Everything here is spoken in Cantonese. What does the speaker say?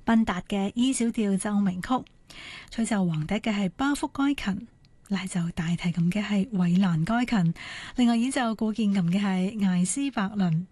賓達嘅 E 小調奏鳴曲，吹奏橫笛嘅係巴福該琴，拉奏大提琴嘅係韋蘭該琴，另外演奏古鍵琴嘅係艾斯伯倫。